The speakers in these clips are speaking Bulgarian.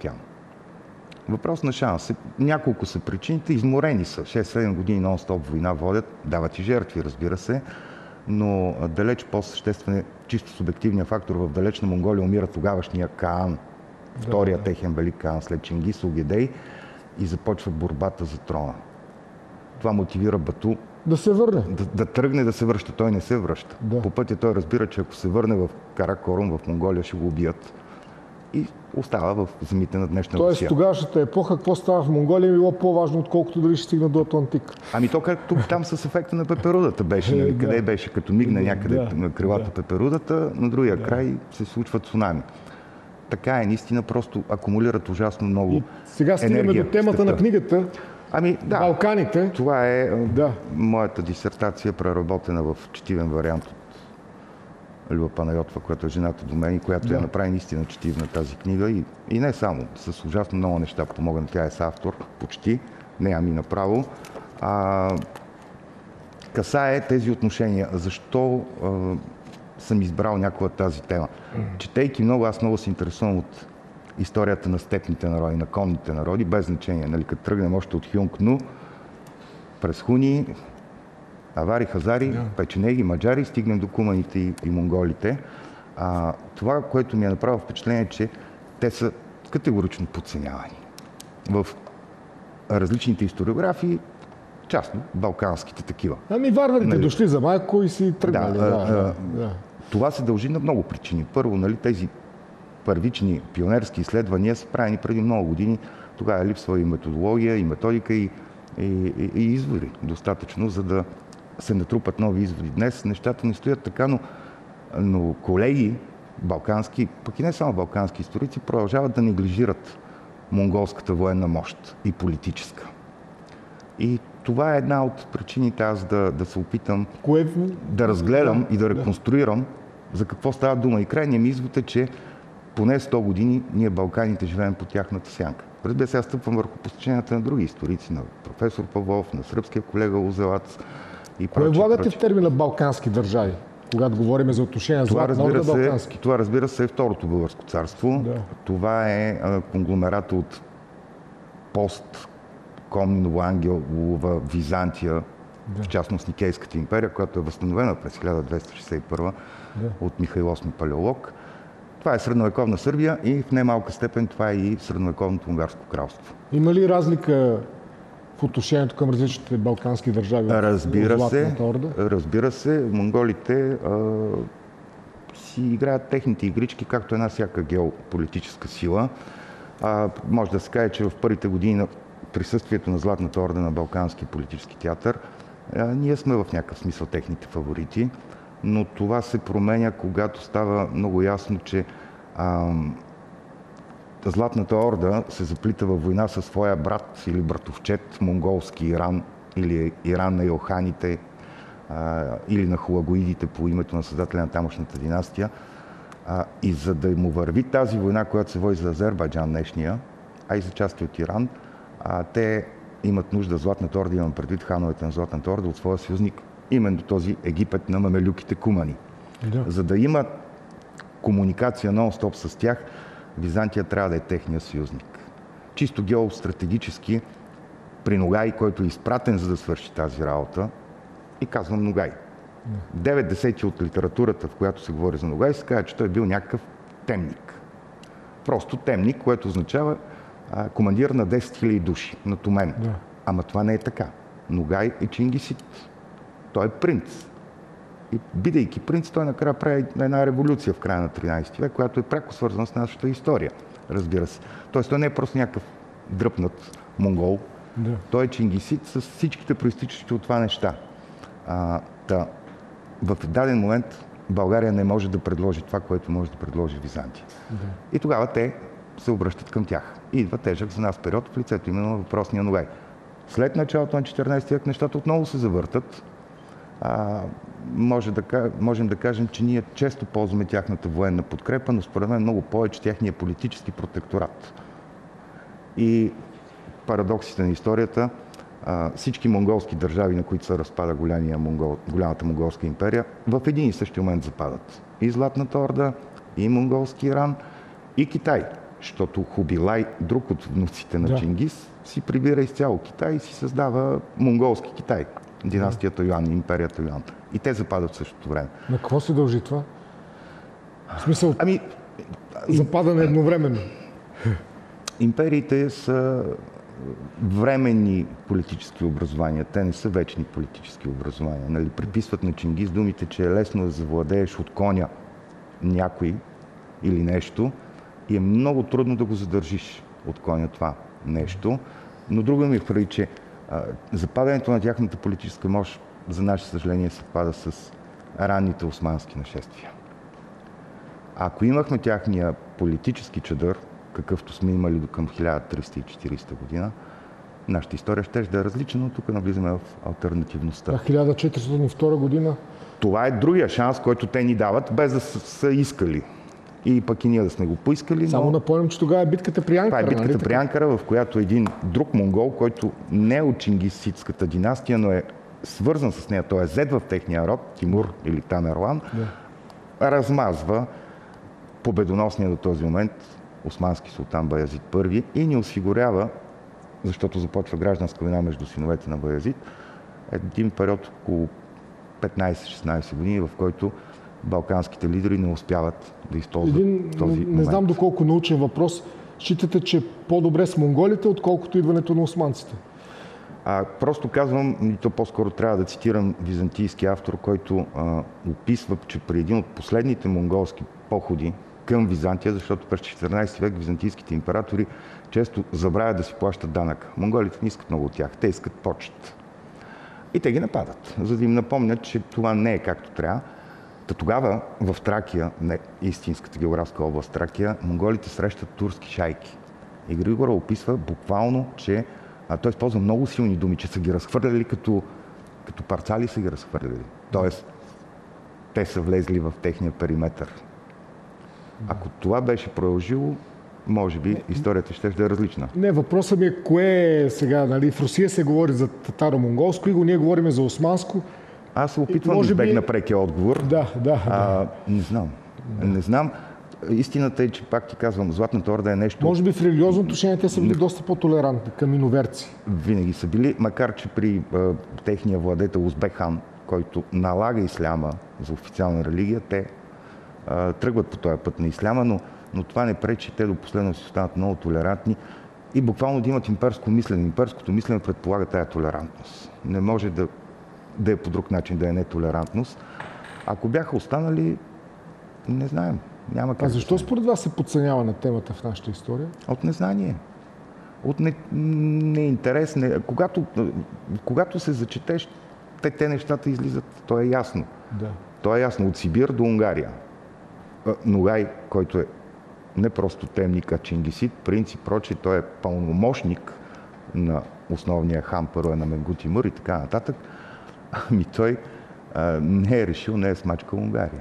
океан. Въпрос на шанс. Няколко са причините, изморени са. 6-7 години нон-стоп война водят, дават и жертви, разбира се, но далеч по-съществен е чисто субективния фактор. В далечна Монголия умира тогавашния Каан, втория техен велик Каан след Чингис Огидей, и започва борбата за трона. Това мотивира Бату да се върне. Да тръгне да се връща. Той не се връща. Да. По пътя той разбира, че ако се върне в Каракорум, в Монголия, ще го убият. И остава в земите на днешна Русия. Тоест тогавашната епоха, какво става в Монголия, е било по-важно, отколкото дали ще стигна до Атлантик. Ами то както там с ефекта на пеперудата беше. Нали? Къде беше? Като мигна някъде на крилата пеперудата, на другия край се случва цунами. Така е, наистина просто акумулират ужасно много енергия. Сега стигаме до темата на книгата. Ами да, Балканите. Това е моята дисертация, преработена в четивен вариант от Люба Панайотова, която е жената до мен и която я направи наистина четивна тази книга. И не само, с ужасно много неща помогна. Тя е с автор, почти, не ами направо. Касае тези отношения. Защо съм избрал някоя тази тема? Четейки много, аз много се интересувам от историята на степните народи, на конните народи, без значение. Нали, като тръгнем още от Хюнг-Ну, през хуни, авари, хазари, печенеги, маджари, стигнем до куманите и монголите. Това, което ми е направило впечатление, е, че те са категорично подценявани. В различните историографии, частно балканските такива. Ами варварите дошли за малко и си тръгнали. Това се дължи на много причини. Първо, нали, тези първични пионерски изследвания са правени преди много години. Тогава липсва и методология, и методика, и извори достатъчно, за да се натрупат нови изводи. Днес нещата не стоят така, но колеги балкански, пък и не само балкански историци, продължават да неглижират монголската военна мощ и политическа. И това е една от причините аз да се опитам да разгледам и да реконструирам за какво става дума. И крайният ми извод е, че поне 100 години ние Балканите живеем по тяхната сянка. Разбира се, аз стъпвам върху постиженията на други историци, на професор Павлов, на сръбския колега Узелац и прочее. Кое влагате в термина балкански държави, когато говорим за отношения Златна Орда балкански? Това, разбира се, е Второто българско царство. Това е конгломерата от пост-Комнинова Ангелова Византия, в частност Никейската империя, която е възстановена през 1261 от Михаил VIII Палеолог. Това е средновековна Сърбия и в немалка степен това е и средновековното унгарско кралство. Има ли разлика в отношението към различните балкански държави? Разбира се. Монголите си играят техните игрички, както една всяка геополитическа сила. Може да се каже, че в първите години на присъствието на Златната орда на Балкански политически театър, ние сме в някакъв смисъл техните фаворити. Но това се променя, когато става много ясно, че Златната орда се заплита във война със своя брат или братовчет, монголски Иран, или Иран на Йоханите, или на хулагоидите по името на създателя на тамошната династия. И за да му върви тази война, която се води за Азербайджан днешния, а и за части от Иран, те имат нужда, Златната орда, имам предвид хановете на Златната орда, от своя съюзник, именно този Египет на мамелюките кумани. За да има комуникация нон-стоп с тях, Византия трябва да е техния съюзник. Чисто геостратегически при Ногай, който е изпратен за да свърши тази работа, и казвам Ногай. 9/10 от литературата, в която се говори за Ногай, се казва, че той е бил някакъв темник. Просто темник, което означава командир на 10 000 души, натумен. Ама това не е така. Ногай е чингисит. Той е принц. И бидейки принц, той накрая прави една революция в края на 13 век, която е пряко свързана с нашата история, разбира се. Тоест, той не е просто някакъв дръпнат монгол. Той е чингисит с всичките проистичащи от това неща. В даден момент България не може да предложи това, което може да предложи Византия. И тогава те се обръщат към тях. И идва тежък за нас период в лицето именно на въпросния Ногай. След началото на 14 век нещата отново се завъртат. Можем да кажем, че ние често ползваме тяхната военна подкрепа, но според мен много повече тяхния политически протекторат. И парадоксите на историята, всички монголски държави, на които се разпада голямата монголска империя, в един и същи момент западат. И Златната орда, и монголски Иран, и Китай. защото Хубилай, друг от внуците на Чингис, си прибира изцяло Китай и си създава монголски Китай. Династията Юан, империята Юан. И те западат в същото време. На какво се дължи това? В смисъл, западане едновременно. Империите са временни политически образования. Те не са вечни политически образования. Нали? Приписват на Чингис думите, че е лесно да завладееш от коня някой или нещо и е много трудно да го задържиш от коня това нещо. Но друго ми прави, че западането на тяхната политическа мощ за наше съжаление съвпада с ранните османски нашествия. Ако имахме тяхния политически чадър, какъвто сме имали до към 1340 година, нашата история ще да е различна, но тук навлизаме в алтернативността. 1402 година? Това е другия шанс, който те ни дават, без да са искали. И пък и ние да сме го поискали. Само напомням, че тогава е битката при Анкара. Това е битката при Анкара, в която един друг монгол, който не е от чингисидската династия, но е свързан с нея, той е зет в техния род, Тимур или Тамерлан, размазва победоносния до този момент османски султан Баязид I и ни осигурява, защото започва гражданска война между синовете на Баязид, един период около 15-16 години, в който балканските лидери не успяват да използват този момент. Не знам доколко научен въпрос. Считате, че по-добре с монголите, отколкото идването на османците? Просто казвам, и то по-скоро трябва да цитирам византийски автор, който описва, че при един от последните монголски походи към Византия, защото през 14 век византийските императори често забравят да си плащат данък. Монголите не искат много от тях, те искат почет. И те ги нападат, за да им напомнят, че това не е както трябва. Тогава в Тракия, не истинската географска област Тракия, монголите срещат турски шайки. И Григора описва буквално, че той използва много силни думи, че са ги разхвърляли като парцали са ги разхвърляли. Тоест, те са влезли в техния периметър. Ако това беше продължило, може би историята ще е различна. Не, въпросът ми е кое е сега, нали, в Русия се говори за татаро-монголско, ние говорим за османско. Аз се опитвам да избегна прекия отговор. Не знам. Истината е, че пак ти казвам, Златната орда е нещо... Може би в религиозно отношение те са били доста по-толерантни към иноверци. Винаги са били, макар че при техния владетел Узбек хан, който налага исляма за официална религия, те тръгват по този път на исляма, но това не пречи те до последно си останат много толерантни и буквално да имат имперско мислене. Имперското мислене предполага тая толерантност. Не може да е по друг начин, да е нетолерантност. Ако бяха останали, не знаем. Няма как. Защо според вас се подценява на темата в нашата история? От незнание. От неинтерес. Когато се зачетеш, те нещата излизат. То е ясно. Да. То е ясно. От Сибир до Унгария. Ногай, който е не просто темник, а чингисид, принцип, проче, той е пълномощник на основния хан, първо на Менгу Тимур и така нататък. Той не е решил, не е смачкал Унгария.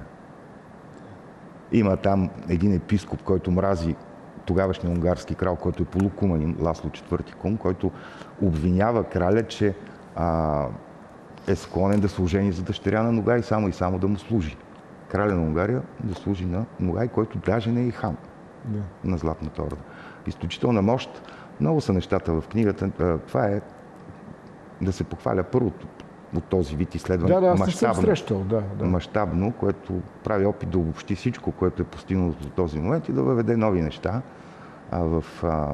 Има там един епископ, който мрази тогавашния унгарски крал, който е полукуманин, Ласло IV Кун, който обвинява краля, че е склонен да служени за дъщеря на Ногай само и само да му служи. Краля на Унгария да служи на Ногай, който даже не е и хан на Златната орда. Изключителна мощ. Много са нещата в книгата. Това е да се похваля първото от този вид изследване мащабно, което прави опит да обобщи всичко, което е постигнато до този момент и да въведе нови неща в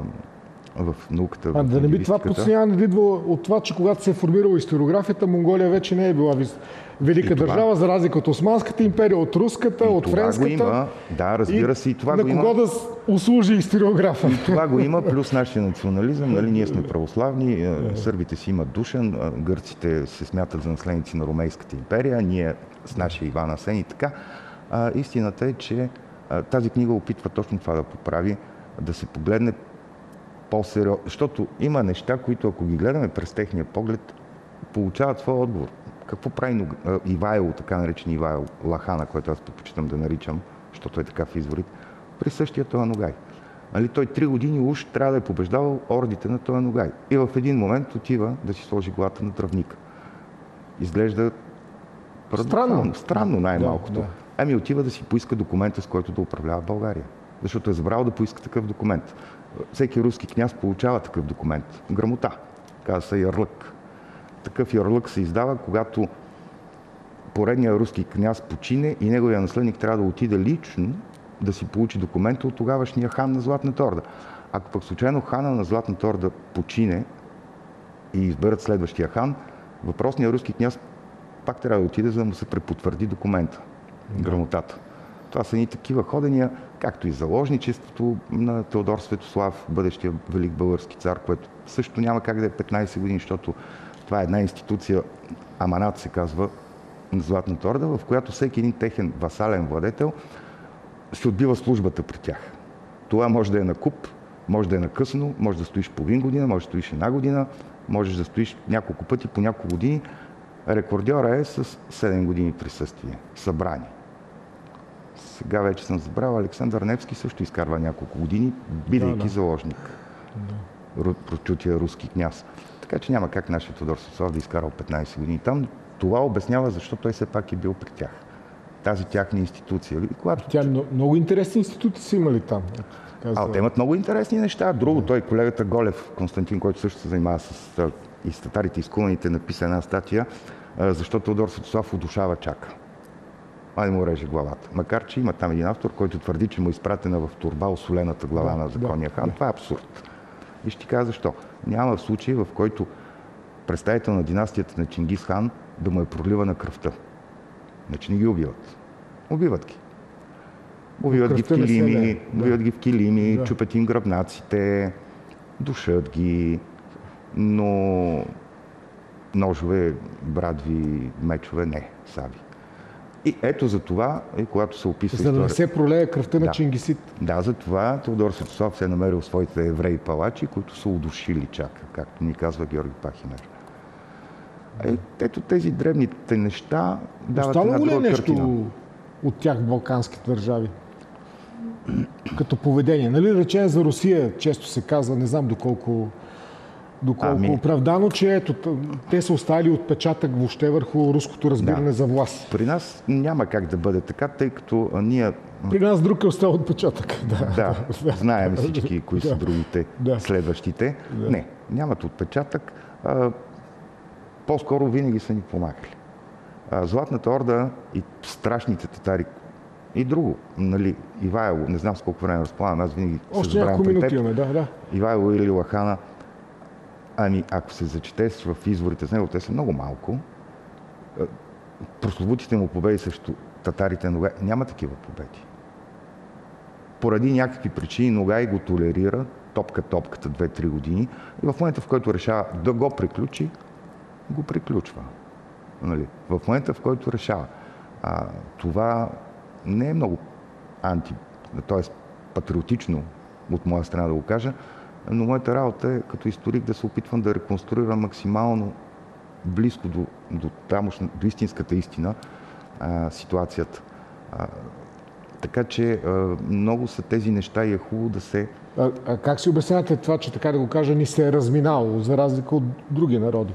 науката. Да не би това подценяване да идва от това, че когато се е формирала историографията, Монголия вече не е била велика държава, за разлика от Османската империя, от руската, от френската. Има. Да, разбира се, и това го има. На кого да услужи историографа? И това го има, плюс нашия национализъм. Нали, ние сме православни, сърбите си имат Душан, гърците се смятат за наследници на Ромейската империя, ние с нашия Иван Асен и така. Истината е, че тази книга опитва точно това да поправи, да се погледне по-сериозно, защото има неща, които ако ги гледаме през техния поглед, получават своя отговор. Какво прави Ивайло, така наречен Ивайло Лахана, който аз предпочитам да наричам, защото е така в изворите, при същия този Ногай. Той 3 години уж трябва да е побеждавал ордите на този Ногай. И в един момент отива да си сложи главата на травника. Изглежда странно най-малкото. Отива да си поиска документа, с който да управлява България. защото е забрал да поиска такъв документ. Всеки руски княз получава такъв документ. Грамота. Казва се ярлък. Такъв ярлък се издава, когато поредният руски княз почине и неговия наследник трябва да отиде лично да си получи документа от тогавашния хан на Златната Орда. Ако пък случайно хана на Златната Орда почине и изберат следващия хан, въпросният руски княз пак трябва да отиде, за да му се препотвърди документа, грамотата. Това са едни такива ходения, както и заложничеството на Теодор Светослав, бъдещия велик български цар, което също няма как да е 15 години, защото това е една институция, аманат се казва, на Златната Орда, в която всеки един техен васален владетел се отбива службата при тях. Това може да е на куп, може да е на късно, може да стоиш половин година, може да стоиш една година, можеш да стоиш няколко пъти по няколко години. Рекордьора е с 7 години присъствие, събрани. Сега вече съм забрал, Александър Невски също изкарва няколко години, бидейки заложник. Прочутия руски княз. Така че няма как нашия Теодор Светослав да изкарал 15 години там. Това обяснява защо той все пак е бил при тях. Тази тяхна институция. Тя много интересни институти са имали там. Те имат много интересни неща. Друго, той, колегата Голев, Константин, който също се занимава с и с татарите, и с куманите, написа една статия, защото Теодор Светослав удушава чака. Не му реже главата. Макар че има там един автор, който твърди, че му е изпратена в турба осолената глава на законния хан. Това е абсурд. И ще ти кажа защо. Няма случай, в който представител на династията на Чингис хан да му е проливана кръвта. Значи не ги убиват. Убиват ги. Убиват ги в килими, чупят им гръбнаците, душат ги, но ножове, брадви, мечове не, саби. И ето за това, когато се описва история... За да не се пролее кръвта на чингисит. Да, за това Теодор Светослав се е намерил своите евреи палачи, които са удушили чака, както ни казва Георги Пахимер. Ето тези древните неща дават една друга картина. Нещо от тях в балканските държави? Като поведение. Нали рече за Русия често се казва, не знам доколко оправдано, че ето, те са оставили отпечатък въобще върху руското разбиране за власт. При нас няма как да бъде така, тъй като ние... При нас друг е оставил отпечатък. Знаем всички кои са другите, следващите. Не, нямат отпечатък. По-скоро винаги са ни помагали. Златната Орда и страшните татари и друго, нали, Ивайло, не знам с колко време разполагам, аз винаги се забравям при теб. Ивайло или Лахана, ако се зачетеш в изворите с него, те са много малко. Прословутите му победи срещу татарите Ногай, няма такива победи. Поради някакви причини Ногай го толерира, топката 2-3 години и в момента, в който решава да го приключи, го приключва. Нали? В момента, в който решава. Това не е много т.е. патриотично от моя страна да го кажа, но моята работа е като историк да се опитвам да реконструирам максимално близко до истинската истина ситуацията. Така че много са тези неща и е хубаво да се... как си обяснявате това, че така да го кажа, ни се е разминало, за разлика от други народи?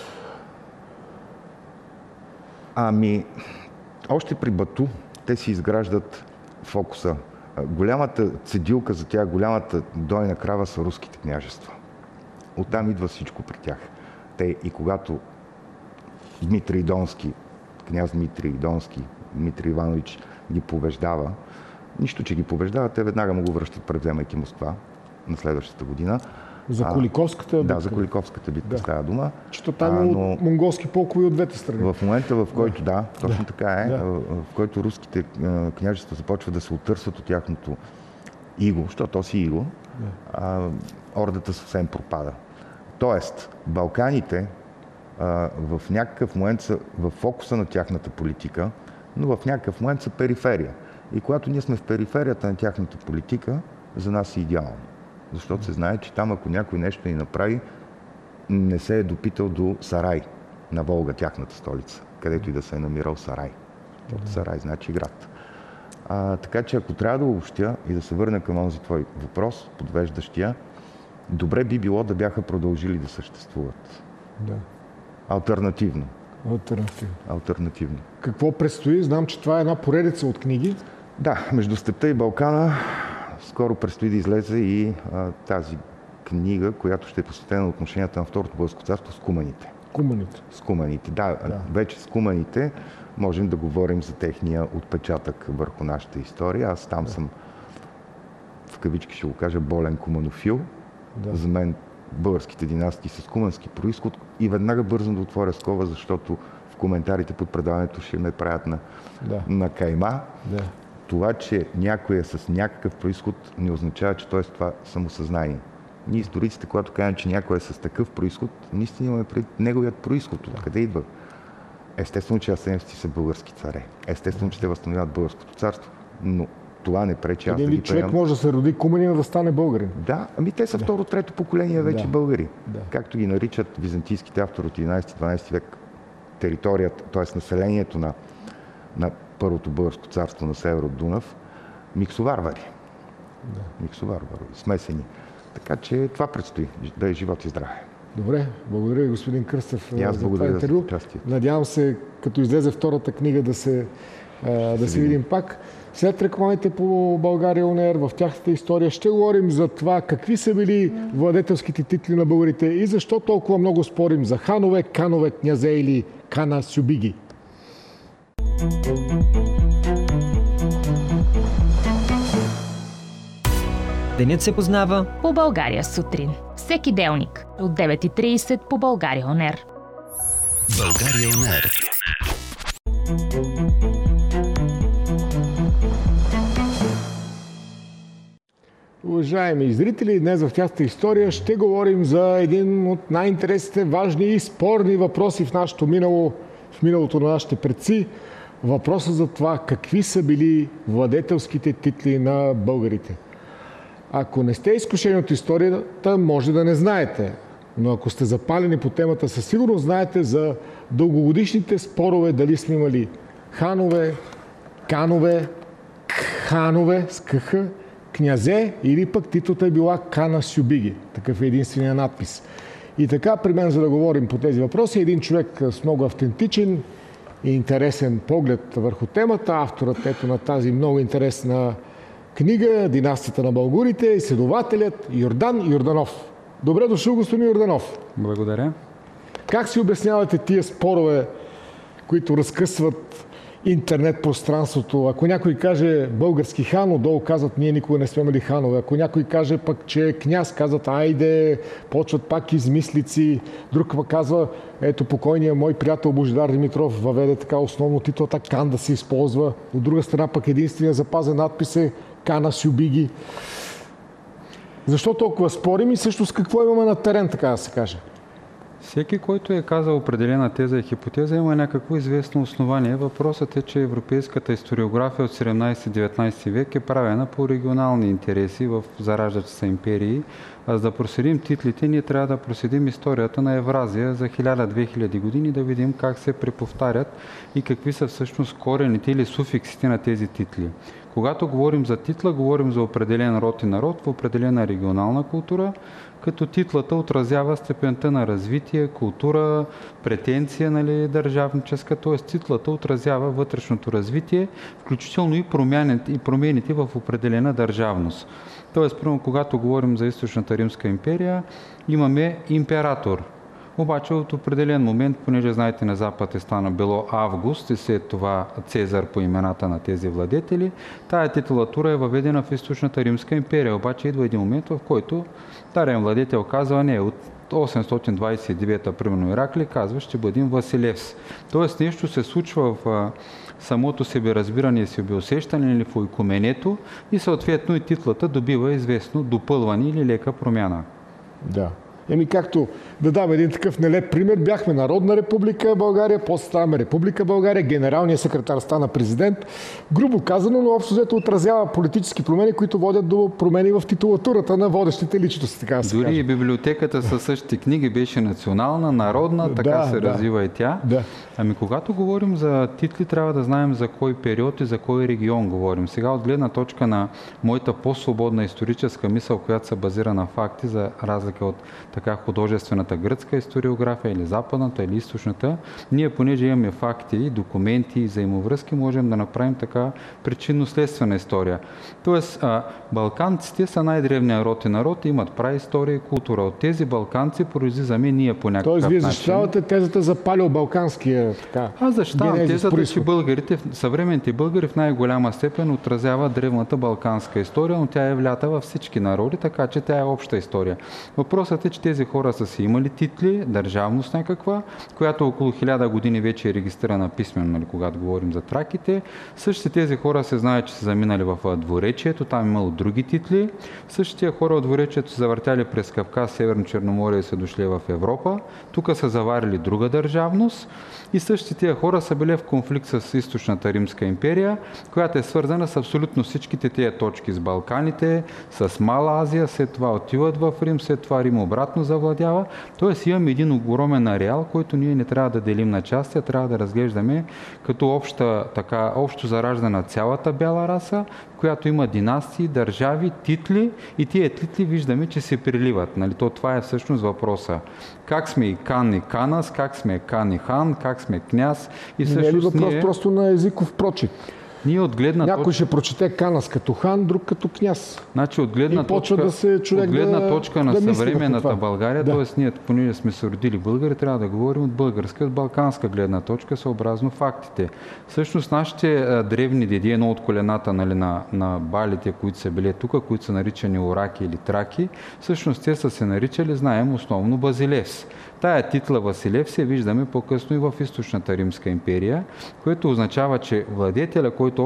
Още при Бату те си изграждат фокуса. Голямата цедилка за тях, голямата дойна крава са руските княжества. Оттам идва всичко при тях. Те и когато Дмитрий Донски, княз Дмитрий Донски, Дмитрий Иванович ги побеждава, нищо, че ги побеждава, те веднага му го връщат, превземайки Москва на следващата година. За Куликовската битка? Да, за Куликовската битка става дума. Чето там има монголски полкови от двете страни. В момента, в който, точно така е, в който руските княжества започват да се отърсват от тяхното иго, защото то си иго, ордата съвсем пропада. Тоест, Балканите в някакъв момент са в фокуса на тяхната политика, но в някакъв момент са периферия. И когато ние сме в периферията на тяхната политика, за нас е идеално. Защото се знае, че там ако някой нещо ни направи, не се е допитал до Сарай на Волга, тяхната столица, където и да се е намирал Сарай. Защото Сарай значи град. Така че ако трябва да обобщя и да се върна към онзи твой въпрос, подвеждащия, добре би било да бяха продължили да съществуват. Да. Алтернативно. Алтернативно. Какво предстои? Знам, че това е една поредица от книги. Да, между Степта и Балкана скоро предстои да излезе и тази книга, която ще е посветена на отношенията на Второто българско царство с куманите. С куманите, да. Вече с куманите можем да говорим за техния отпечатък върху нашата история. Аз там съм, в кавички ще го кажа, болен куманофил. Да. За мен българските династии с кумански произход и веднага бързам да отворя скоба, защото в коментарите под предаването ще ме правят на кайма. Да. Това, че някой е с някакъв произход, не означава, че той е с това самосъзнание. Ние историците, когато кажем, че някой е с такъв произход, наистина имаме пред неговият произход. Откъде идва? Естествено, че асеневци са български царе. Естествено, че те възстановяват българското царство. Но това не пречи аз да ги приемам. Човек може да се роди куманин, да стане българин. Да, те са второ-трето поколение вече българи. Да. Както ги наричат византийските автори от 11-12 век, територията, т.е. населението на Първото българско царство на север от Дунав, миксоварвари. Да. Миксоварвари, смесени. Така че това предстои. Да е живот и здраве. Добре, благодаря ви, господин Кръстев, за това интервю. Надявам се, като излезе втората книга, да се видим пак. След рекламите по България ОНР, в тяхната история ще говорим за това какви са били владетелските титли на българите и защо толкова много спорим за ханове, канове, князе или кана сюбиги. Денят се познава по България сутрин. Всеки делник от 9:30 по България ОНР. България ОНР. Уважаеми зрители, днес в тяхната история ще говорим за един от най-интересните, важни и спорни въпроси в нашето минало, в миналото на нашите предци. Въпросът за това какви са били владетелските титли на българите. Ако не сте изкушени от историята, може да не знаете. Но ако сте запалени по темата, със сигурност знаете за дългогодишните спорове дали сме имали ханове, канове, ханове с кх, князе или пък титлата е била кана сюбиги. Такъв е единствения надпис. И така, при мен, за да говорим по тези въпроси, един човек с много автентичен и интересен поглед върху темата, авторът на тази много интересна книга "Династията на българите", изследователят Йордан Йорданов. Добре дошъл, господин Йорданов. Благодаря. Как си обяснявате тия спорове, които разкъсват интернет пространството? Ако някой каже български хан, отдолу казват ние никога не сме имали ханове. Ако някой каже пък, че е княз, казват айде, почват пак измислици. Друг пък казва, ето покойният мой приятел Божидар Димитров въведе така основно титлата кан да се използва. От друга страна пък единствения запазен надпис е кана сюбиги. Защо толкова спорим и всъщност какво имаме на терен, така да се каже? Всеки, който е казал определена теза и хипотеза, има някакво известно основание. Въпросът е, че европейската историография от 17-19 век е правена по регионални интереси в зараждащи се империи. А за да проследим титлите, ние трябва да проследим историята на Евразия за 1000-2000 години, да видим как се преповтарят и какви са всъщност корените или суфиксите на тези титли. Когато говорим за титла, говорим за определен род и народ в определена регионална култура, като титлата отразява степента на развитие, култура, претенция, държавническа, т.е. титлата отразява вътрешното развитие, включително и промените в определена държавност. Т.е. когато говорим за Източната Римска империя, имаме император. Обаче от определен момент, понеже знаете на Запад е стана било Август и след това Цезар по имената на тези владетели, тая титулатура е въведена в Източната Римска империя. Обаче идва един момент, в който дарен владетел казва, не, от 829-та, примерно Иракли, казва, ще бъдем Василевс. Тоест нещо се случва в самото себеразбиране и себеусещане или в ойкуменето и съответно и титлата добива известно допълване или лека промяна. Да. Както да дам един такъв нелеп пример, бяхме Народна република България, после ставаме Република България, генералният секретар стана президент. Грубо казано, но общо взето отразява политически промени, които водят до промени в титулатурата на водещите личности, така да се каже. Дори и библиотеката със същите книги беше национална, народна, така се развива и тя. Да. Ами когато говорим за титли, трябва да знаем за кой период и за кой регион говорим. Сега от гледна точка на моята по-свободна историческа мисъл, която се базира на факти, за разлика от така художествената гръцка историография или западната или източната, ние понеже имаме факти, документи и взаимовръзки, можем да направим така причинно-следствена история. Тоест, балканците са най-древният род и народ, имат праистория и култура. От тези балканци произлизаме ние по някакъв начин. Тоест, вие защитавате тезата за палеобалканския така. Аз защитавам тезата, че българите, съвременните българи в най-голяма степен отразяват древната балканска история, но тя е влята във всички народи, така че тя е обща история. Въпросът е, че тези хора са си имали титли, държавност някаква, която около 1000 години вече е регистрирана писмено, нали, когато говорим за траките. Същите тези хора се знаят, че са заминали в двуречието, там имало други титли. Същите хора от двуречието са завъртяли през Кавказ, Северно Черноморие и са дошли в Европа. Тук са заварили друга държавност. И същите тия хора са били в конфликт с източната Римска империя, която е свързана с абсолютно всичките тия точки с Балканите, с Мала Азия, след това отиват в Рим, след това Рим обратно завладява. Тоест имаме един огромен ареал, който ние не трябва да делим на части, а трябва да разглеждаме като общо зараждана цялата бяла раса, която има династии, държави, титли и тия титли виждаме, че се приливат. Нали? Това е всъщност въпроса. Как сме и кан и канас, как сме кан и хан, как сме княз и всъщност не е ли въпрос просто на езиков прочит? Ние от гледна някой ще прочете канас като хан, друг като княз. Значи от гледна точка на съвременната България, т.е. ние, понеже сме се родили българи, трябва да говорим от българска, от балканска гледна точка, съобразно фактите. Всъщност нашите древни деди, едно от колената, нали, на балите, които са били тук, които са наричани ораки или траки, всъщност те са се наричали, знаем, основно Базилевс. Тая титла Василев се виждаме по-късно и в източната Римска империя, което означава, че владетеля, който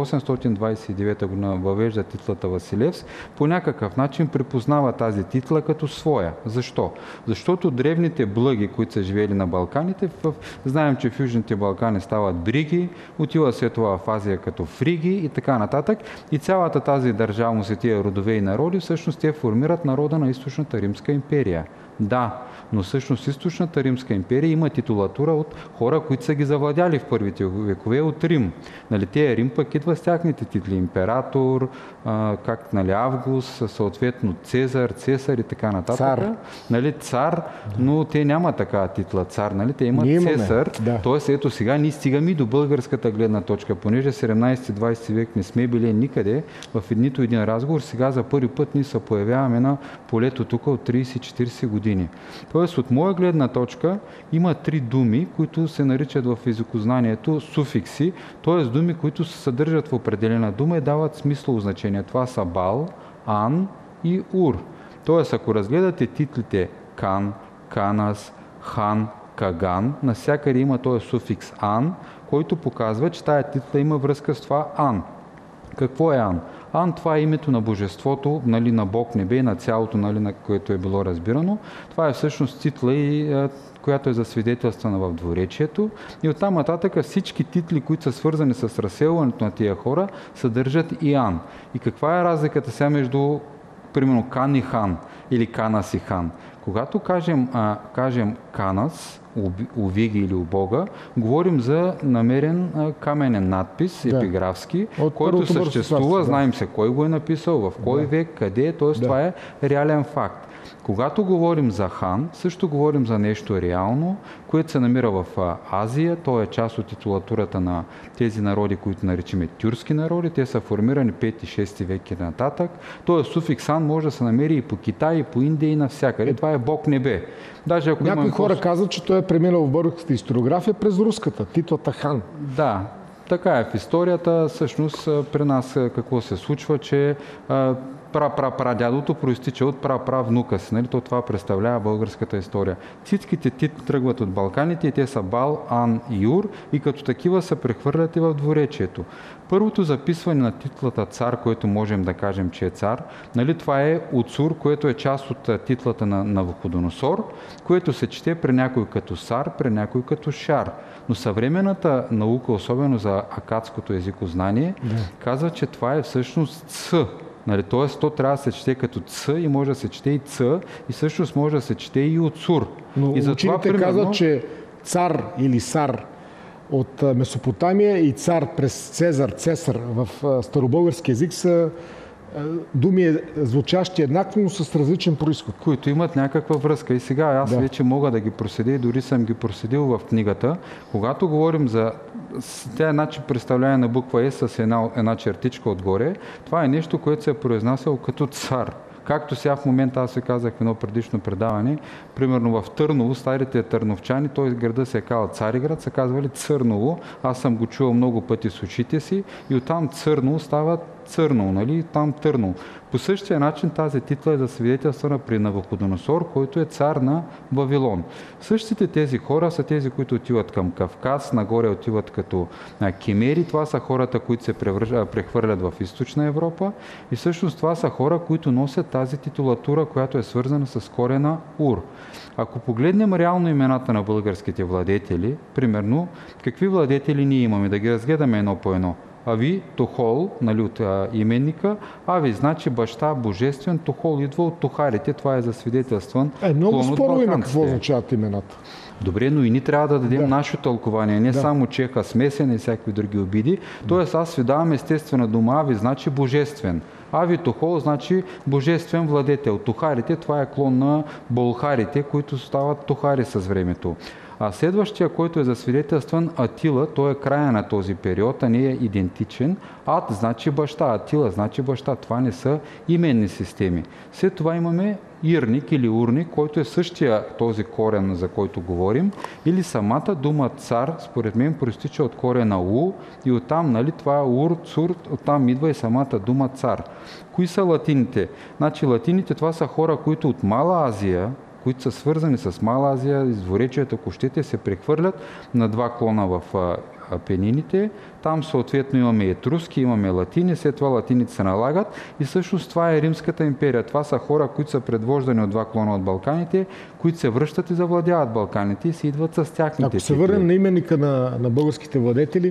829 година въвежда титлата Василевс, по някакъв начин припознава тази титла като своя. Защо? Защото древните блъги, които са живели на Балканите, знаем, че в Южните Балкани стават бриги, отива след това в Азия като фриги и така нататък. И цялата тази държавност и тия родове и народи, всъщност те формират народа на източната Римска империя. Да, но всъщност източната Римска империя има титулатура от хора, които са ги завладяли в първите векове от Рим. Нали, те Рим пък идва с тяхните титли. Император, как, нали, Август, съответно Цезар, Цесар и така нататък. Цар. Нали, цар, но те няма такава титла цар. Нали, те имат Цесар. Да. Тоест, ето сега ние стигаме до българската гледна точка. Понеже 17-20 век не сме били никъде в нито един разговор, сега за първи път ние се появяваме на полето тук от 30-40 години. Тоест, от моя гледна точка има 3 думи, които се наричат в езикознанието суфикси, т.е. думи, които се съдържат в определена дума и дават смислово значение. Това са бал, ан и ур. Тоест, ако разгледате титлите кан, канас, хан, каган, навсякъде има този суфикс ан, който показва, че тая титла има връзка с това ан. Какво е ан? Ан, това е името на божеството, нали, на Бог небе и на цялото, нали, на което е било разбирано. Това е всъщност титла, която е засвидетелствана в двуречието. И оттам нататък всички титли, които са свързани с разселването на тия хора, съдържат и ан. И каква е разликата сега между, примерно, кан и хан или канас и хан? Когато кажем канас, увиги или убога, говорим за намерен каменен надпис, епиграфски, който съществува, знаем се кой го е написал, в кой век, къде, т.е. това е реален факт. Когато говорим за хан, също говорим за нещо реално, което се намира в Азия. То е част от титулатурата на тези народи, които наричаме тюркски народи. Те са формирани 5-6 век и нататък. Тоест суфикс ан може да се намери и по Китай, и по Индия, и навсякъде. Това е Бог небе. Даже ако някои хора казват, че той е преминал в българската историография през руската, титлата хан. Да. Така е в историята. Всъщност при нас какво се случва, че прадядото проистича от внука си. Нали? Това представлява българската история. Всичките титли тръгват от Балканите и те са Бал, Ан и Юр и като такива са прехвърляти в двуречието. Първото записване на титлата цар, което можем да кажем, че е цар, нали, това е Уцур, което е част от титлата на Навуходоносор, което се чете при някой като Сар, при някой като Шар. Но съвременната наука, особено за акадското езикознание, казва, че това е всъщност Ц. Нали, т.е. то трябва да се чете като Ц и може да се чете и Ц и всъщност може да се чете и Уцур. Но и учените казват, че цар или Сар от Месопотамия и цар през Цезар в старобългарски език са думи звучащи еднакво, но с различен происход. Които имат някаква връзка. И сега аз вече мога да ги проследя и дори съм ги проследил в книгата. Когато говорим за тя начин представление на буква С с една чертичка отгоре, това е нещо, което се е произнасяло като цар. Както сега в момента аз ви казах в едно предишно предаване, примерно в Търново, старите търновчани, той града се е казал Цариград, се казвали Църново. Аз съм го чувал много пъти с очите си и оттам Църново става Църново, нали? Там Търново. По същия начин тази титла е засвидетелствана при Навуходоносор, който е цар на Вавилон. Същите тези хора са тези, които отиват към Кавказ, нагоре отиват като кемери. Това са хората, които се прехвърлят в Източна Европа и всъщност това са хора, които носят тази титулатура, която е свързана с корена Ур. Ако погледнем реално имената на българските владетели, примерно, какви владетели ние имаме, да ги разгледаме едно по едно. Ави, Тохол, нали, от именника. Ави, значи баща божествен. Тохол идва от тухарите. Това е засвидетелстван. Много споро има какво означават имената. Добре, но и ние трябва да дадем нашето тълкование. Не само чеха, смесен и всякакви други обиди. Тоест аз ви давам естествена дума. Ави, значи божествен. Ави Тохол значи божествен владетел. Тухарите, това е клон на болхарите, които стават тухари с времето. А следващия, който е засвидетелстван Атила, той е края на този период, а не е идентичен. Ат значи баща, Атила значи баща. Това не са именни системи. След това имаме Ирник или Урник, който е същия този корен, за който говорим. Или самата дума цар, според мен, проистича от корена У и оттам, нали, това е Ур, Цур, оттам идва и самата дума цар. Кои са латините? Значи латините това са хора, които от Мала Азия, които са свързани с Мала Азия, из дворечието, ако щете, се прехвърлят на два клона в Апенините. Там съответно имаме етруски, имаме латини, след това латините се налагат и всъщност това е Римската империя. Това са хора, които са предвождани от два клона от Балканите, които се връщат и завладяват Балканите и се идват с тяхните. Ако се върнем на именника на българските владетели,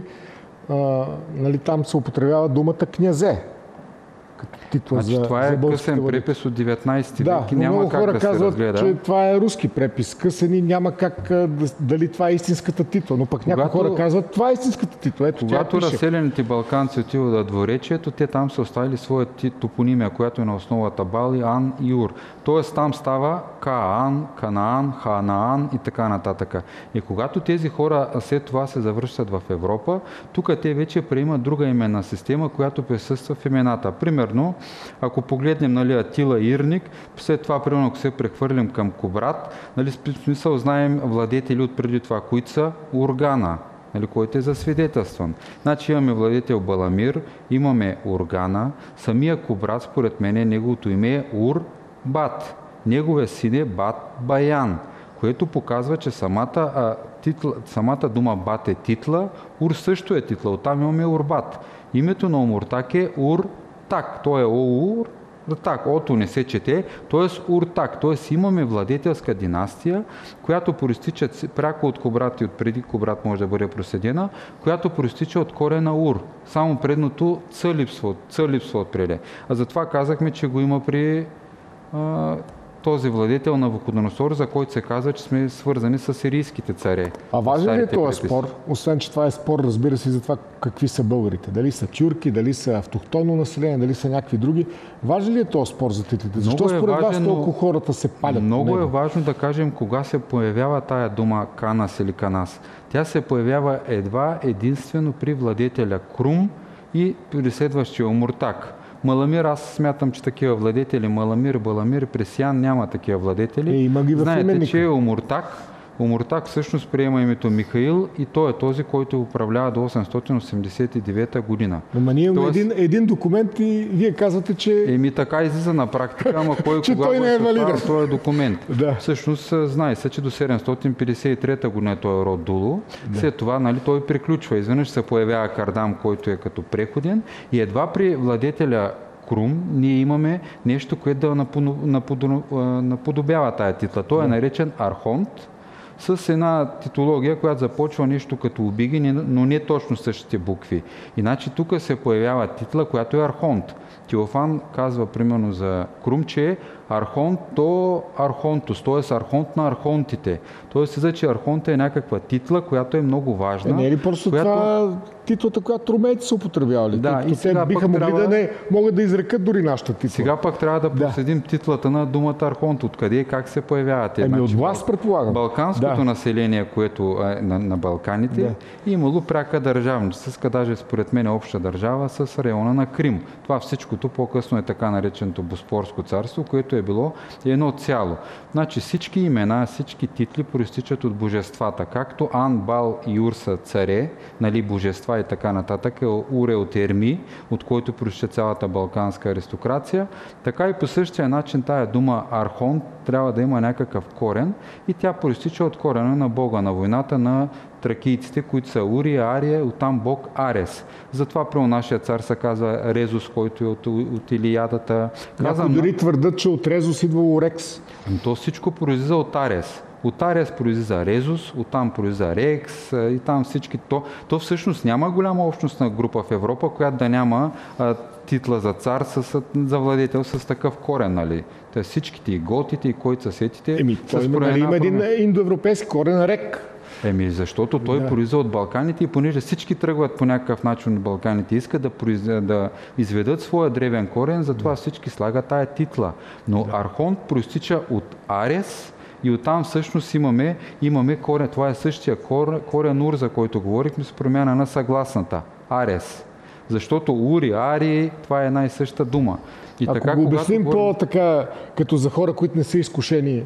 нали, там се употребява думата князе. Като титла значи, това е късен препис от 19 век и няма как да се разгледа. Много хора казват, че това е руски препис. Късен и няма как дали това е истинската титла. Но пък някои хора казват, това е истинската титла. Ето, когато разселените балканци отиват до дворечието, те там са оставили своята топонимия, която е на основата Бали, Ан и Ур. Тоест там става Каан, Канаан, Ханаан и така нататък. И когато тези хора след това се завръщат в Европа, тук те вече приемат друга именна система, която присъства в имената. Примерно, ако погледнем, нали, Атила Ирник, след това, примерно, ако се прехвърлим към Кубрат, нали, в смисъл знаем владетели от преди това, които са Ургана, нали, който е засвидетелстван. Значи имаме владетел Баламир, имаме Ургана, самия Кубрат, според мен, неговото име е Ур-Бат. Неговия син е Бат Баян, което показва, че самата дума Бат е титла, Ур също е титла. Оттам имаме Урбат. Името на Омуртак е Ур-Так. Той е Оур, так, Ото не се чете, т.е. Уртак. Т.е. имаме владетелска династия, която проистича пряко от Кубрат и от преди Кубрат може да бъде проследена, която проистича от корена Ур. Само предното Ц липсва отпреде. А затова казахме, че го има при този владетел на Навуходоносор, за който се казва, че сме свързани с сирийските царе. А важен ли е този спор? Освен, че това е спор, разбира се, за това какви са българите. Дали са тюрки, дали са автохтонно население, дали са някакви други. Важен ли е този спор за титлите? Защо според вас толкова хората се палят? Много е важно да кажем кога се появява тая дума Канас или Канас. Тя се появява единствено при владетеля Крум и при следващия Омуртак. Маламир, аз смятам, че такива владетели, Баламир, Пресян, няма такива владетели. Има ги в знаете, че е Омуртак всъщност приема името Михаил и той е този, който управлява до 889 година. Но ние имаме един документ и вие казвате, че... така излиза на практика, ама кой кога той не е валиден. Този документ. Да. Всъщност знае се, че до 753 година той е род Дуло. Да. След това, нали, той приключва. Изведнъж се появява Кардам, който е като преходен и едва при владетеля Крум ние имаме нещо, което да наподобява тая титла. Той е наречен Архонт. с една титология, която започва нещо като Убиги, но не точно същите букви. Иначе тук се появява титла, която е архонт. Теофан казва примерно за Крум, че е архонто архонтус, т.е. архонт на архонтите. Тоест, че архонта е някаква титла, която е много важна. Не е ли просто това титлата, която румейци са употребявали? Да, и сега те биха могли да не могат да изрекат дори нашата титла. Сега пък трябва да проследим титлата на думата архонт. Откъде и как се появяват. От власт, предполагам. Балканското население, което е на Балканите, имало пряка държавница, даже според мен обща държава с района на Крим. Това всичкото по-късно е така нареченото Боспорско царство, което е било едно цяло. Значи всички имена, всички титли проистичат от божествата. Както Ан, Бал и Юр са царе, нали, божества и така нататък, Уре от Ерми, от който проистича цялата балканска аристокрация, така и по същия начин тая дума архонт трябва да има някакъв корен и тя проистича от корена на бога на войната на тракийците, които са Урия, Ария, оттам бог Арес. Затова при нашия цар се казва Резус, който е от Илиадата. Някои дори твърдат, че от Резус идва Орекс. То всичко произлиза от Арес. От Арес произлиза Резус, оттам произлиза Рекс и там всички. То всъщност няма голяма общностна група в Европа, която да няма титла за цар, за владетел с такъв корен, нали? Те всичките и готите, и който са сетите. Има един индоевропейски корен Рек. Защото той произлиза от Балканите и понеже всички тръгват по някакъв начин от Балканите, искат да изведат своя древен корен, затова всички слагат тая титла. Но архонт проистича от Арес и оттам всъщност имаме корен. Това е същия корен Ур, за който говорихме, с промяна на съгласната. Арес. Защото Ури, Ари, това е една и съща дума. И ако така, го обясним по-така, като за хора, които не са изкушени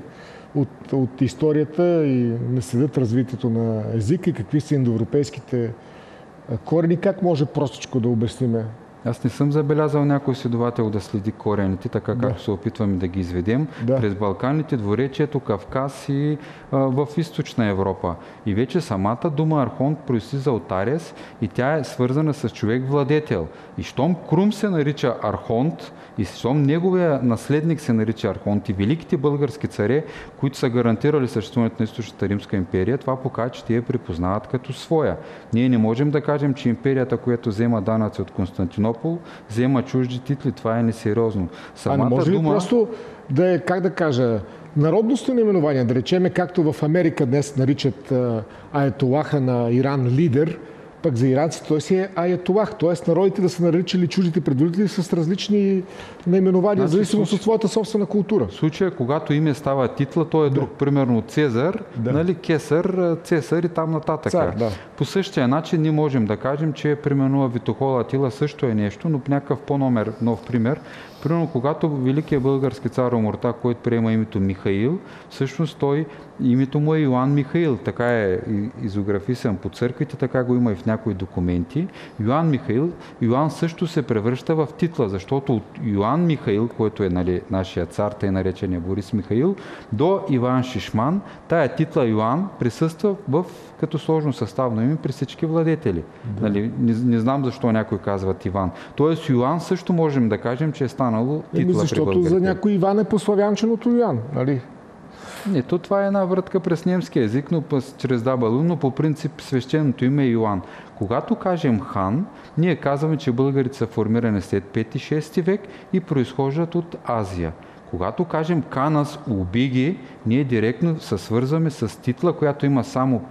от историята и не следят развитието на езика и какви са индоевропейските корени, как може простичко да обясниме? Аз не съм забелязал някой следовател да следи корените, така както се опитваме да ги изведем през Балканите, Дворечието, Кавказ и в източна Европа. И вече самата дума архонт произлиза от Арес и тя е свързана с човек-владетел. И щом Крум се нарича архонт, и щом неговия наследник се нарича архонт и великите български царе, които са гарантирали съществуването на Източната Римска империя, това показва, че те я припознават като своя. Ние не можем да кажем, че империята, която взема данъци от Константинопол, взема чужди титли. Това е несериозно. Не може ли просто да е, как да кажа, народностно наименование, да речеме, както в Америка днес наричат аятолаха на Иран лидер, пък за иранците той си е аятолах. Т.е. народите да са наричали чуждите предводители с различни наименования, в зависимост от своята собствена култура. В случая, когато име става титла, той е друг. Примерно Цезар, нали, Кесар, Цесар и там нататък. По същия начин ние можем да кажем, че примерно Витохол Атила също е нещо, но по някакъв нов пример. Примерно, когато великият български цар Омуртаг, който приема името Михаил, всъщност името му е Йоан Михаил. Така е изографисан по църквите, така го има и в някои документи. Йоан Михаил, Йоан също се превръща в титла, защото от Йоан Михаил, който е, нали, нашия цар, тъй наречения Борис Михаил, до Иван Шишман, тая титла Йоан присъства като сложно съставно име при всички владетели. Нали, не знам защо някой казват Иван. Тоест Йоан също можем да кажем, че е станало титла защото при българите. За някой Иван е по-славянченото Йоан, нали? Не, това е една вратка през немски език, но чрез дабалу, но по принцип свещеното име е Йоан. Когато кажем хан, ние казваме, че българите са формирани след 5-6 век и произхождат от Азия. Когато кажем Канас Убиги, ние директно се свързваме с титла, която има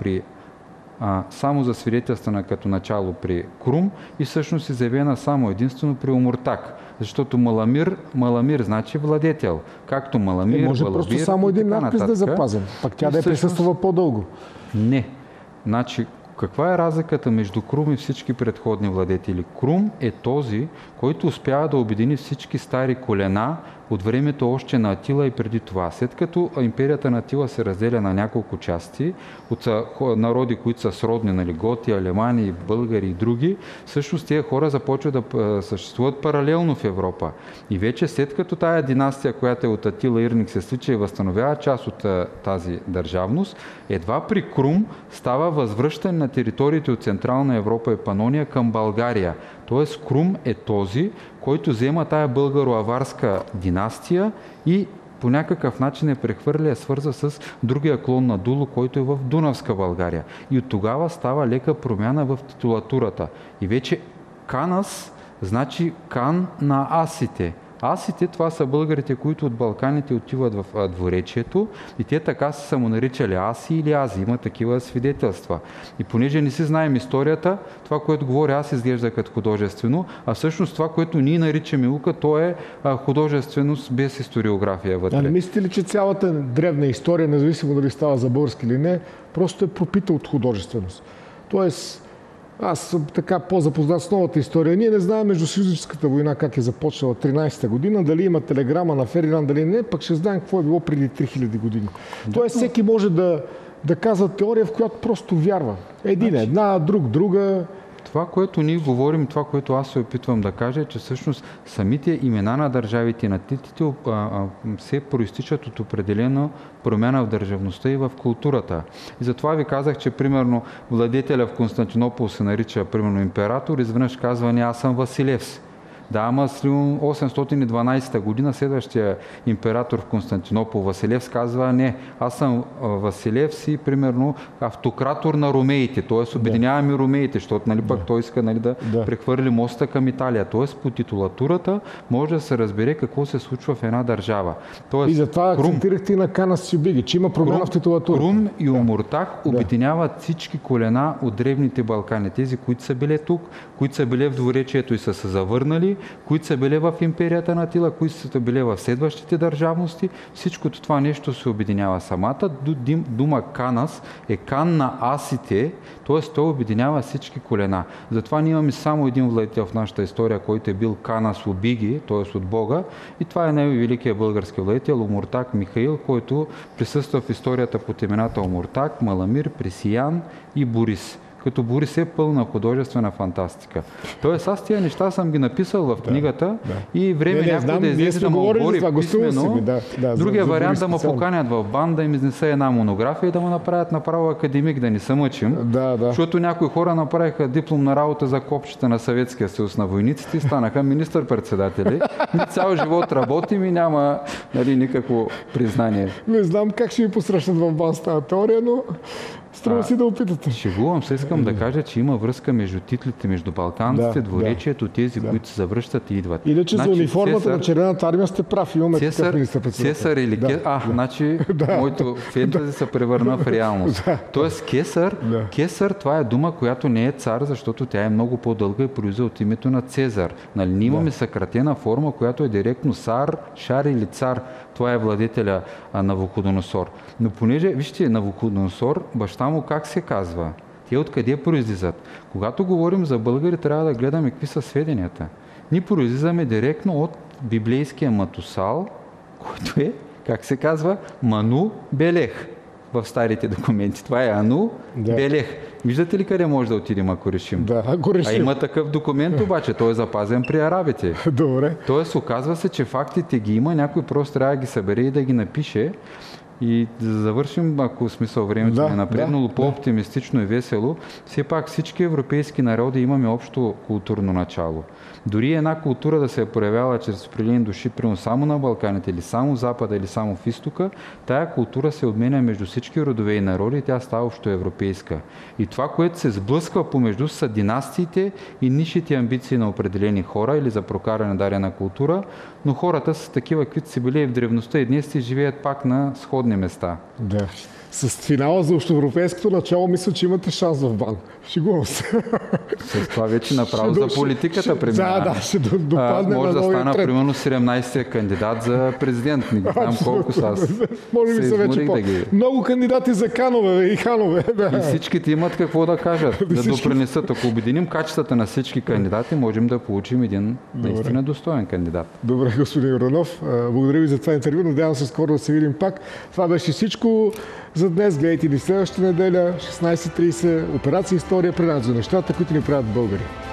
само за свидетелствана като начало при Крум и всъщност е заявена само единствено при Омуртаг. Защото Маламир значи владетел. Както Маламир, може просто само един надпис да е запазен. Пак тя да е присъствала по-дълго. Не. Значи, каква е разликата между Крум и всички предходни владетели? Крум е този, който успява да обедини всички стари колена от времето още на Атила и преди това. След като империята на Атила се разделя на няколко части, от народи, които са сродни, нали, готи, алемани, българи и други, всъщност тези хора започват да съществуват паралелно в Европа. И вече след като тая династия, която е от Атила Ирник, се свича и възстановява част от тази държавност, едва при Крум става възвръщане на териториите от Централна Европа и Панония към България. Тоест Крум е този, който взема тая българо-аварска династия и по някакъв начин прехвърля, свърза с другия клон на Дуло, който е в Дунавска България. И от тогава става лека промяна в титулатурата. И вече Канас значи кан на асите. Асите, това са българите, които от Балканите отиват в двуречието и те така са самонаричали аси или ази. Има такива свидетелства. И понеже не си знаем историята, това, което говоря аз, изглежда като художествено, а всъщност това, което ние наричаме наука, то е художественост без историография вътре. А не мислите ли, че цялата древна история, независимо дали става за български или не, просто е пропита от художественост? Тоест, аз съм така по-запознат с новата история. Ние не знаем Междусъюзническата война как е започнала 13-та година, дали има телеграма на Фердинанд, дали не, пък ще знаем какво е било преди 3000 години. Тоест всеки може да казва теория, в която просто вярва. Един една, друг друга. Това, което ние говорим, това, което аз се опитвам да кажа, е, че всъщност самите имена на държавите и на титлите се проистичат от определена промяна в държавността и в културата. И затова ви казах, че примерно владетеля в Константинопол се нарича примерно император, изведнъж казва: не, аз съм Василевс. Да, ама с 812 година следващия император в Константинопол Василевс казва: не, аз съм Василевс и примерно автократор на ромеите, т.е. обединяваме ромеите, защото нали, пък той иска нали, да прехвърли моста към Италия. Т.е. по титулатурата може да се разбере какво се случва в една държава. Тоест, и затова акцентирахте и на Канас Сюбиги, че има промяна в титулатурата. Крум и Омуртаг обединяват всички колена от древните Балкани. Тези, които са били тук, които са били в двуречието и са се завърнали, които са били в империята на Атила, които са били в следващите държавности. Всичкото това нещо се обединява. Самата дума Канас е кан на асите, т.е. той обединява всички колена. Затова ние имаме само един владетел в нашата история, който е бил Канас Убиги, т.е. от Бога, и това е най-великият български владетел Омуртаг Михаил, който присъства в историята под имената Омуртаг, Маламир, Пресиян и Борис. Като Борис е пълна художествена фантастика. Тоест аз тия неща съм ги написал в книгата и време някой да излезе да ме обори писмено. Другия вариант да ме поканят в бан, да им изнеса една монография и да ме направят направо академик, да ни се мъчим. Защото някои хора направиха дипломна работа за копчета на Съветския съюз на войниците и станаха министър-председатели. Цял живот работим и няма нали, никакво признание. Не знам как ще ви посрещат в бан с тази теория, но струва си да опитате. Шегувам се, искам да кажа, че има връзка между титлите, между балканците, двуречието, тези, които се завръщат и идват. Иначе за униформата на Червената армия сте прав, имаме такъв министър-председател. Цесар или значи моето фентази се превърна в реалност. Тоест Кесар, това е дума, която не е цар, защото тя е много по-дълга и произвежда от името на Цезар. Нали, ние имаме съкратена форма, която е директно Сар, Шар или цар. Това е владетеля Навуходоносор. Но понеже, вижте, Навуходоносор, баща му как се казва? Те откъде произлизат? Когато говорим за българи, трябва да гледаме какви са сведенията. Ние произлизаме директно от библейския Матусал, който е, как се казва, Ману Белех в старите документи. Това е Ану Белех. Виждате ли къде може да отидем, ако решим? Да, ако решим. А има такъв документ, обаче той е запазен при арабите. Добре. Тоест, оказва се, че фактите ги има, някой просто трябва да ги събере и да ги напише. И да завършим, ако смисъл времето е напреднало, по-оптимистично и весело, все пак всички европейски народи имаме общо културно начало. Дори една култура да се е проявяла чрез определени души, примерно само на Балканите, или само в Запада, или само в Изтока, тая култура се обменя между всички родове и народи и тя става общо европейска. И това, което се сблъсква помежду, са династиите и нишите амбиции на определени хора или за прокаране на дадена култура, но хората са такива, каквито са били и в древността и днес си живеят пак на сходни места. Да. С финала за общоевропейското начало мисля, че имате шанс в бан. Шегувам се. С това вече направо за политиката премина. Ще допадне може на да стана трет. примерно 17-тия кандидат за президент. Не знам колко са. Може би са вече много кандидати за канове и ханове. И всичките имат какво да кажат, да допринесат. Ако обединим качествата на всички кандидати, можем да получим един наистина достоен кандидат. Добре, господин Юранов. Благодаря ви за това интервю. Надявам се скоро да се видим пак. Това беше всичко за днес. Гледайте ни следващата неделя, 16:30. Операция История, предаването за нещата, които ни правят българи.